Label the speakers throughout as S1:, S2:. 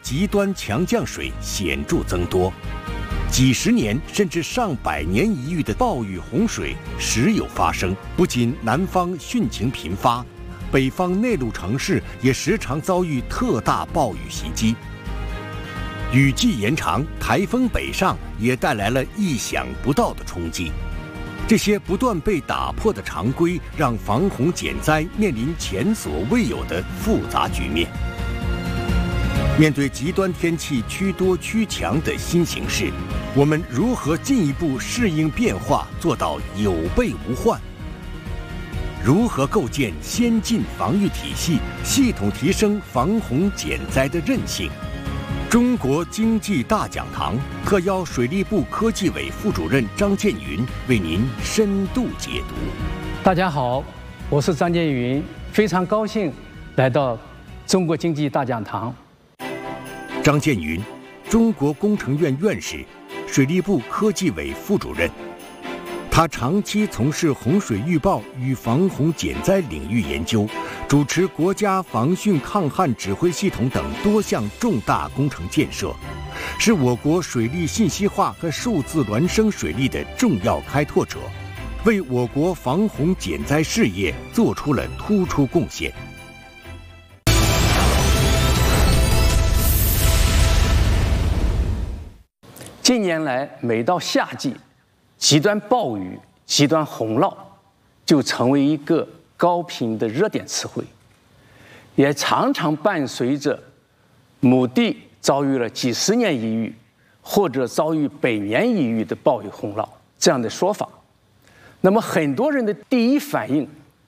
S1: 极端强降水显著增多，几十年甚至上百年一遇的暴雨洪水时有发生。不仅南方汛情频发，北方内陆城市也时常遭遇特大暴雨袭击。雨季延长，台风北上也带来了意想不到的冲击。这些不断被打破的常规，让防洪减灾面临前所未有的复杂局面。面对极端天气趋多趋强的新形势，我们如何进一步适应变化，做到有备无患？如何构建先进防御体系，系统提升防洪减灾的韧性？中国经济大讲堂特邀水利部科技委副主任张建云为您深度解读。
S2: 大家好，我是张建云，非常高兴来到中国经济大讲堂。
S1: 张建云，中国工程院院士，水利部科技委副主任。他长期从事洪水预报与防洪减灾领域研究，主持国家防汛抗旱指挥系统等多项重大工程建设，是我国水利信息化和数字孪生水利的重要开拓者，为我国防洪减灾事业做出了突出贡献。
S2: 近年来，每到夏季，极端暴雨、极端洪涝就成为一个高频的热点词汇，也常常伴随着某地遭遇了几十年一遇，或者遭遇百年一遇的暴雨洪涝这样的说法。那么很多人的第一反应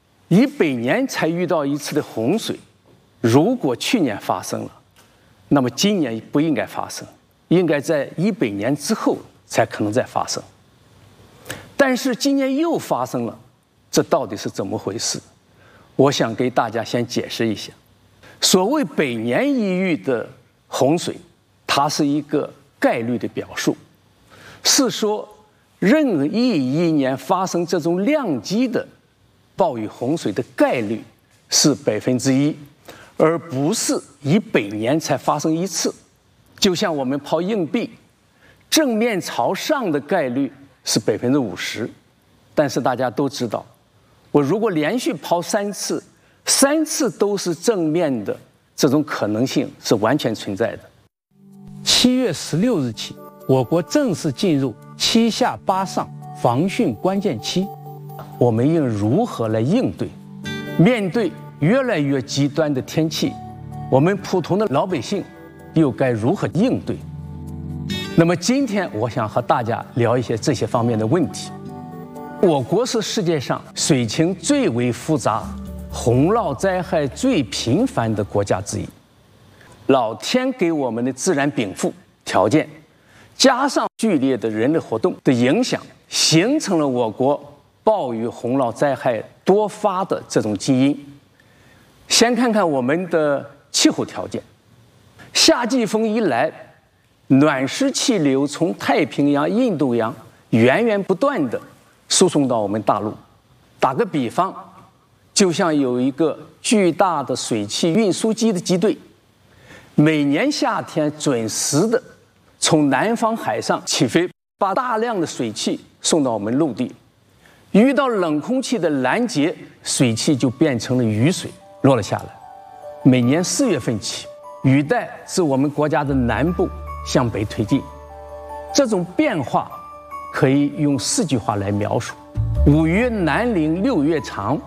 S2: ，100年才遇到一次的洪水，如果去年发生了，那么今年不应该发生，应该在100年之后才可能再发生。但是今年又发生了，这到底是怎么回事？我想给大家先解释一下。所谓百年一遇的洪水，它是一个概率的表述，是说任意一年发生这种量级的暴雨洪水的概率是1%，而不是100年才发生一次。就像我们抛硬币，正面朝上的概率是50%，但是大家都知道，我如果连续抛3次，3次都是正面的，这种可能性是完全存在的。7月16日起，我国正式进入7下8上防汛关键期，我们应如何来应对？面对越来越极端的天气，我们普通的老百姓又该如何应对？那么今天我想和大家聊一些这些方面的问题。我国是世界上水情最为复杂、洪涝灾害最频繁的国家之一。老天给我们的自然禀赋条件，加上剧烈的人类活动的影响，形成了我国暴雨洪涝灾害多发的这种基因。先看看我们的气候条件。夏季风一来，暖湿气流从太平洋、印度洋源源不断地输送到我们大陆。打个比方，就像有一个巨大的水汽运输机的机队，每年夏天准时地从南方海上起飞，把大量的水汽送到我们陆地。遇到冷空气的拦截，水汽就变成了雨水落了下来。每年4月份起，雨带自我们国家的南部向北推进，这种变化可以用4句话来描述：5月南凌，6月长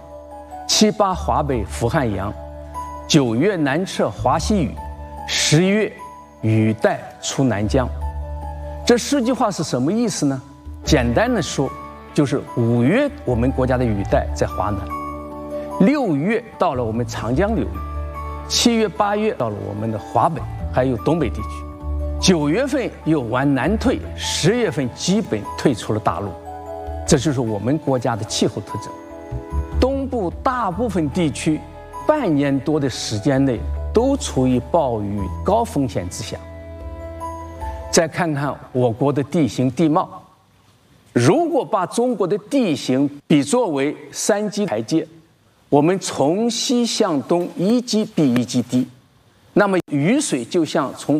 S2: ，7、8华北伏汉阳，9月南撤华西雨，10月雨带出南疆。这4句话是什么意思呢？简单的说，就是5月我们国家的雨带在华南，6月到了我们长江流域，7月、8月到了我们的华北还有东北地区，9月份又往南退，10月份基本退出了大陆。这就是我们国家的气候特征。东部大部分地区半年多的时间内都处于暴雨高风险之下。再看看我国的地形地貌，如果把中国的地形比作为3级台阶，我们从西向东1级比1级低，那么雨水就像从